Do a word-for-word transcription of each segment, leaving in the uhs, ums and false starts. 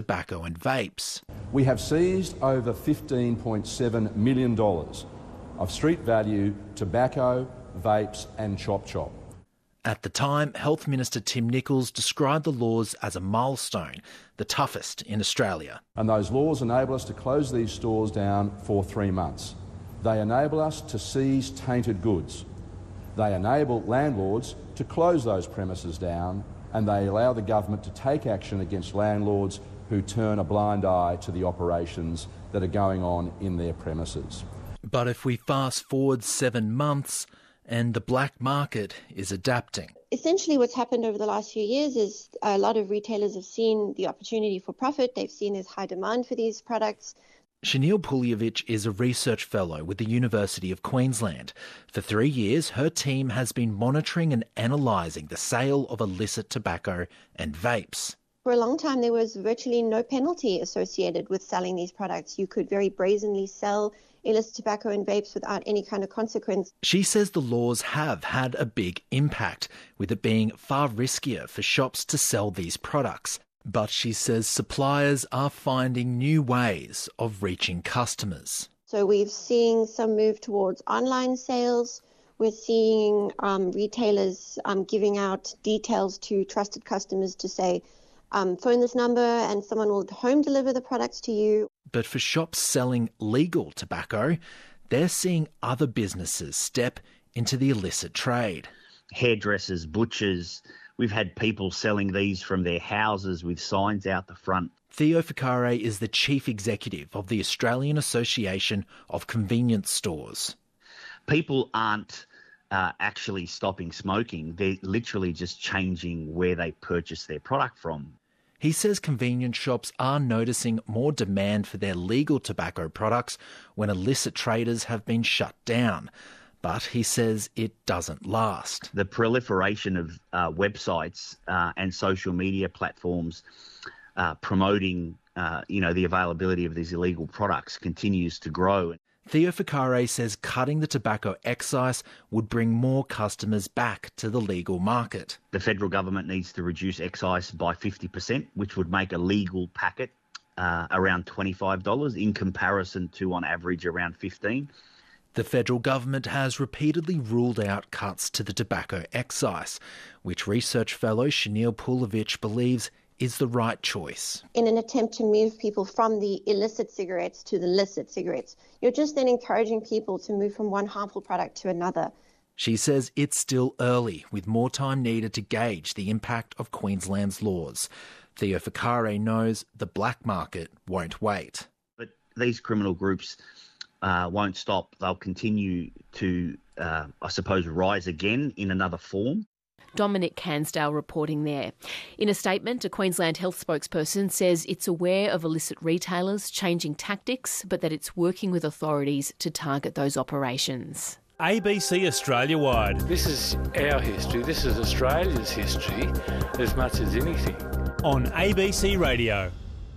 tobacco and vapes. We have seized over fifteen point seven million dollars of street value tobacco, vapes and chop chop. At the time, Health Minister Tim Nicholls described the laws as a milestone, the toughest in Australia. And those laws enable us to close these stores down for three months. They enable us to seize tainted goods. They enable landlords to close those premises down, and they allow the government to take action against landlords who turn a blind eye to the operations that are going on in their premises. But if we fast forward seven months and the black market is adapting. Essentially what's happened over the last few years is a lot of retailers have seen the opportunity for profit. They've seen there's high demand for these products. Shanil Puljevic is a research fellow with the University of Queensland. For three years, her team has been monitoring and analysing the sale of illicit tobacco and vapes. For a long time, there was virtually no penalty associated with selling these products. You could very brazenly sell illicit tobacco and vapes without any kind of consequence. She says the laws have had a big impact, with it being far riskier for shops to sell these products. But she says suppliers are finding new ways of reaching customers. So we're seeing some move towards online sales. We're seeing um, retailers um, giving out details to trusted customers to say, um, phone this number and someone will home deliver the products to you. But for shops selling legal tobacco, they're seeing other businesses step into the illicit trade. Hairdressers, butchers. We've had people selling these from their houses with signs out the front. Theo Ficare is the chief executive of the Australian Association of Convenience Stores. People aren't uh, actually stopping smoking. They're literally just changing where they purchase their product from. He says convenience shops are noticing more demand for their legal tobacco products when illicit traders have been shut down. But he says it doesn't last. The proliferation of uh, websites uh, and social media platforms uh, promoting, uh, you know, the availability of these illegal products continues to grow. Theo Ficare says cutting the tobacco excise would bring more customers back to the legal market. The federal government needs to reduce excise by fifty percent, which would make a legal packet uh, around twenty-five dollars in comparison to, on average, around fifteen dollars. The federal government has repeatedly ruled out cuts to the tobacco excise, which research fellow Shanil Puljevic believes is the right choice. In an attempt to move people from the illicit cigarettes to the licit cigarettes, you're just then encouraging people to move from one harmful product to another. She says it's still early, with more time needed to gauge the impact of Queensland's laws. Theo Ficare knows the black market won't wait. But these criminal groups Uh, won't stop. They'll continue to, uh, I suppose, rise again in another form. Dominic Cansdale reporting there. In a statement, a Queensland Health spokesperson says it's aware of illicit retailers changing tactics, but that it's working with authorities to target those operations. A B C Australia-wide. This is our history. This is Australia's history as much as anything. On A B C Radio.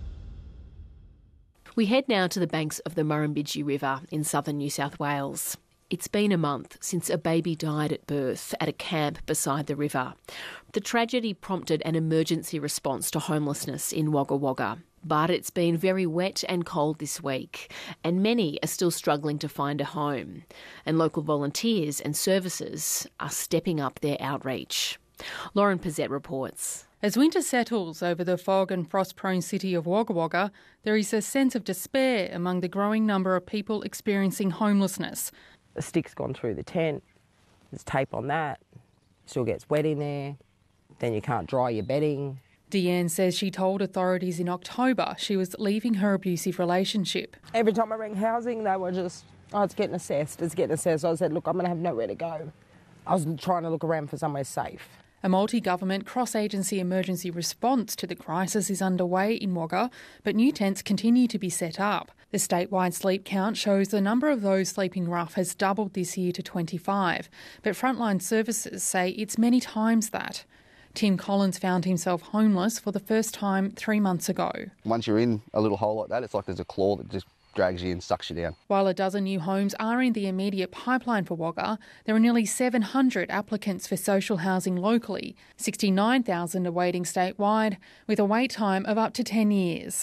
We head now to the banks of the Murrumbidgee River in southern New South Wales. It's been a month since a baby died at birth at a camp beside the river. The tragedy prompted an emergency response to homelessness in Wagga Wagga. But it's been very wet and cold this week, and many are still struggling to find a home. And local volunteers and services are stepping up their outreach. Lauren Pizzette reports. As winter settles over the fog and frost-prone city of Wagga Wagga, there is a sense of despair among the growing number of people experiencing homelessness. A stick's gone through the tent, there's tape on that, still gets wet in there, then you can't dry your bedding. Deanne says she told authorities in October she was leaving her abusive relationship. Every time I rang housing, they were just, oh, it's getting assessed, it's getting assessed. I said, look, I'm going to have nowhere to go. I was trying to look around for somewhere safe. A multi-government cross-agency emergency response to the crisis is underway in Wagga, but new tents continue to be set up. The statewide sleep count shows the number of those sleeping rough has doubled this year to twenty-five, but frontline services say it's many times that. Tim Collins found himself homeless for the first time three months ago. Once you're in a little hole like that, it's like there's a claw that just drags you in, sucks you down. While a dozen new homes are in the immediate pipeline for Wagga, there are nearly seven hundred applicants for social housing locally, sixty-nine thousand awaiting statewide, with a wait time of up to ten years.